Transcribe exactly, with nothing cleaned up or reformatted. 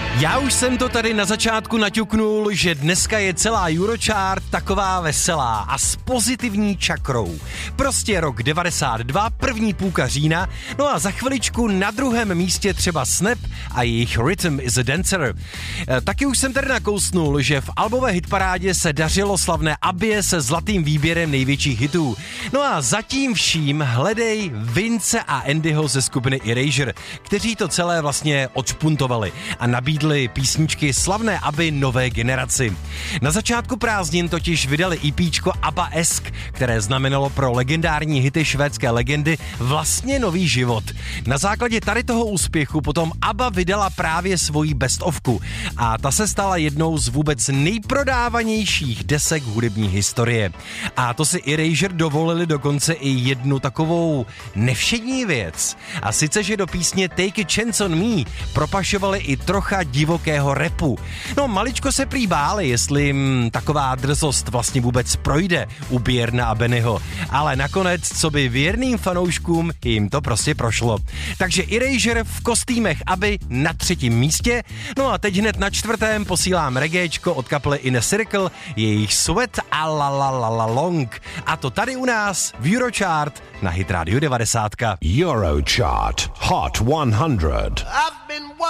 Já už jsem to tady na začátku naťuknul, že dneska je celá Eurochart taková veselá a s pozitivní čakrou. Prostě rok devadesát dva, první půlka října, no a za chviličku na druhém místě třeba Snap a jejich Rhythm is a Dancer. E, taky už jsem tady nakousnul, že v albové hitparádě se dařilo slavné Abbě se zlatým výběrem největších hitů. No a zatím vším hledej Vince a Andyho ze skupiny Erasure, kteří to celé vlastně odšpuntovali a nabídli písničky slavné Abby nové generaci. Na začátku prázdnin totiž vydali EPčko ABBA-esk, které znamenalo pro legendární hity švédské legendy vlastně nový život. Na základě tady toho úspěchu potom ABBA vydala právě svoji bestovku a ta se stala jednou z vůbec nejprodávanějších desek hudební historie. A to si Erasure dovolili dokonce i jednu takovou nevšední věc. A sice, že do písně Take a Chance on Me propašovali i trocha divokého rapu. No, maličko se prý báli, jestli jim taková drzost vlastně vůbec projde u Björna a Bennyho, ale nakonec, co by věrným fanouškům, jim to prostě prošlo. Takže Erasure v kostýmech Abby na třetím místě, no a teď hned na čtvrtém posílám reggaečko od kapely Inner Circle, jejich Sweat a la la la la long. A to tady u nás v Eurochart na Hit Radio devadesát. Eurochart Hot one hundred.